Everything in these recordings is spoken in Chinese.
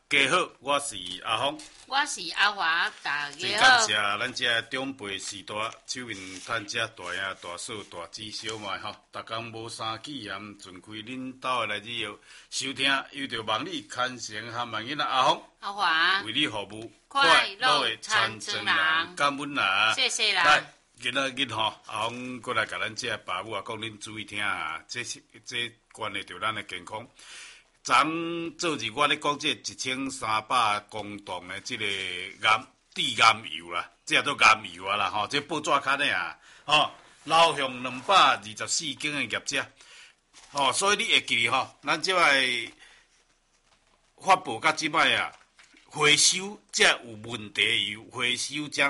家好，我是阿峰， 我是阿华，大真家好。 感谢咱这长辈时代手面趁这大兄、大嫂、大姊小妹吼，逐工无三忌言，尽开恁兜的来日后收听，又着望你牵成和万囡仔阿峰阿华， 为你服务， 快乐的参政人， 感恩啦， 谢谢啦。 来，今仔日吼，阿峰过来甲咱这爸母啊讲，恁注意听啊，这关系着咱的健康。昨昨日我咧讲这1300公吨的这个低岩油啦，这都岩油啊啦吼，这报纸刊的啊，吼，流向224间的业者，吼，所以你会记吼，咱即摆发布到即摆啊，回收这有问题的油，回收这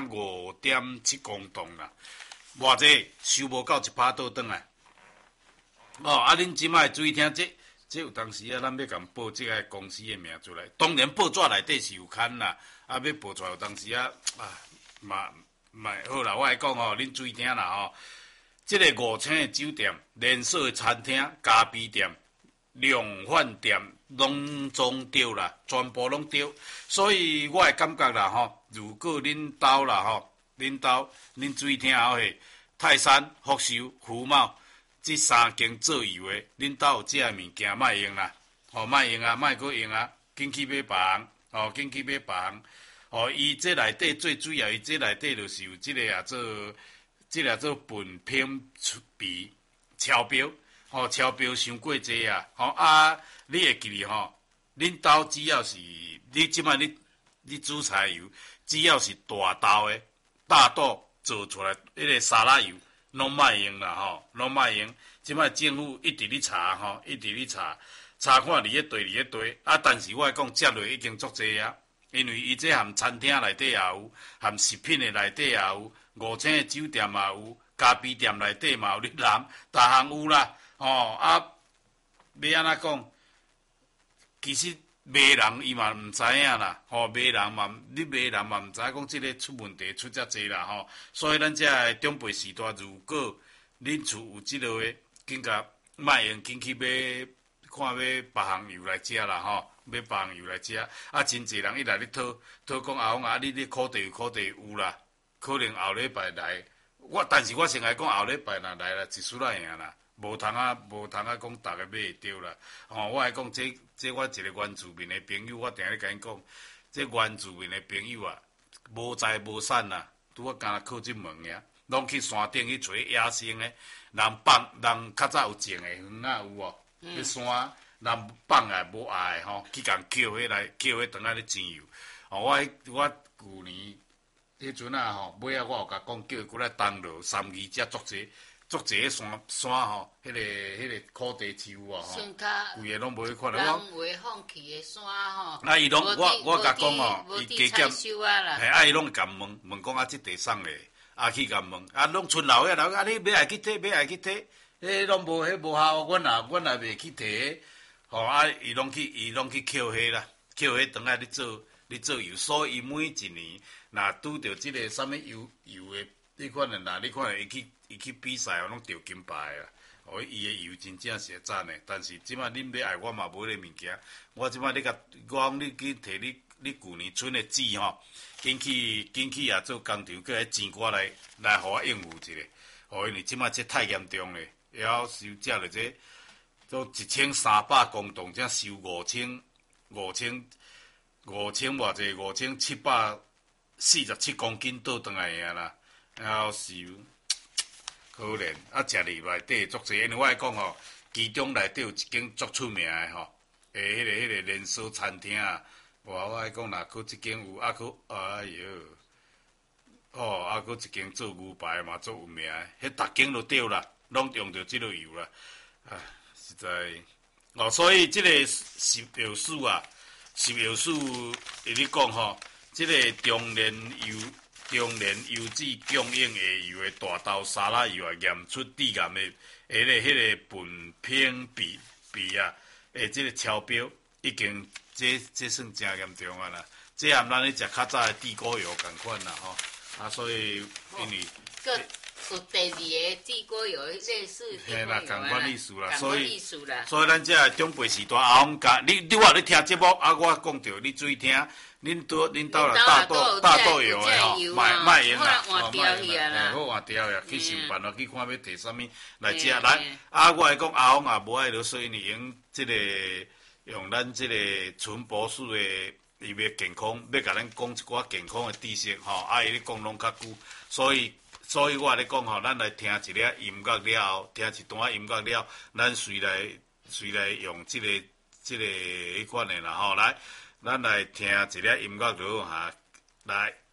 5.7公吨啦，偌济收无到1%倒转来，哦，啊，恁即摆注意听这。这有当时啊，咱要共报这个公司的名出来。当然报纸内底是有刊啦，啊，要报出来有当时啊，嘛好啦，我来讲吼，恁注意听啦吼。这个5星的酒店、连锁的餐厅、咖啡店、量贩店拢总丢啦，全部拢丢。所以我会感觉啦吼，如果恁兜啦吼，恁注意听好嘿，泰山、福寿、福茂。这3间做油的，恁兜有这物件，莫用啦，哦，莫用啊，莫搁用啊，紧去买别项，哦，紧去买别项，哦，伊这内底最主要，伊这内底就是有这个做本品出比超标，哦，超标伤过济啊，哦啊，你会记吼，恁兜只要是你即摆你煮菜油，只要是大豆的大豆做出来迄个沙拉油。拢莫用啦吼，拢莫用。即摆政府一直咧查吼，一直咧查看伫咧堆啊！但是我来讲，接落已经足济啊，因为伊这含餐厅内底也有，含食品的内底也有，5星的酒店也有，咖啡店内底嘛有，你南逐项有啦。哦啊，要安怎讲？其实卖人伊嘛毋知影啦，吼，卖人嘛毋知讲即个出问题出遮济啦，吼。所以咱遮个长辈时代，如果恁厝有即落个，紧甲莫用，紧去买别项油来食啦，吼，买别项油来食。啊，真济人一来咧讨讲阿峰啊，你苦地有啦，可能后礼拜来。但是我先来讲后礼拜若来啦，一输啦赢啦。无通啊讲，逐个买会着啦。吼，我来讲，这我一个原住民的朋友，我定咧甲因讲，这原住民的朋友啊，无财无产啦，拄啊敢若靠即门尔，拢去山顶去找野生的，人较早有种的园仔有无？去山人放来无爱的吼，去共捡迄当啊咧钱油。吼，我旧年迄阵啊吼，尾仔我有甲讲，叫伊过来东落32只足济山吼，迄个土地树啊吼，规个拢无去看啦。 人为放弃的山吼， 啊，伊拢我甲讲吼，伊加减， 嘿， 伊拢甲问讲啊，即地送的，啊去甲问，啊拢村老爷啊，你买来去摕，迄拢无效，阮也袂去摕，吼啊，伊拢去捡迄啦，捡迄当下咧做油，所以伊每一年若拄着即个啥物油的，你看伊去比赛，拢得金牌啦。哦，伊的油真正是会赞的，但是即摆恁要爱，我嘛无迄个物件。我即摆你讲你去摕你旧年存的纸吼，紧去也做工厂，叫迄钱瓜来互我应付一下。哦，因为即摆这太严重了，要收遮了这都1300公吨，才收5000偌济5747公斤倒转来个啦，然后收。可怜啊！食入内底足济，因为我来讲吼，其中内底有一间足出名的吼，迄个连锁餐厅啊。我来讲，若佫一间有，啊佫哎哟，哦，啊佫一间做牛排嘛，足有名的，迄逐间都对啦，拢用着即落油啦。啊，实在哦，所以即个石油署会咧讲吼，即个中联油脂供应下油的大豆沙拉油啊，验出低盐的迄个苯品比啊，即个超标已经这算真严重啊啦！这含咱咧食较早的地沟油共款啦吼， 所以因为个有第二个地锅有类似地嘿啦，共款意思啦，所以咱遮长辈时代阿翁甲你话你听节目啊，我讲着你注意听，恁兜啦大豆油的吼，卖用啦， 换掉去啊啦， 好换掉呀，去想办法去看要摕啥物来食来。啊，我来讲阿翁也无爱啰嗦，因为用即个用咱即个纯博士的。伊要健康，要甲咱讲一寡健康的知识吼，伊咧讲拢较久，所以我咧讲吼，咱来听一粒音乐了后，听一段音乐了，咱随来用即个迄款的啦吼，来，咱来听一粒音乐了哈，来。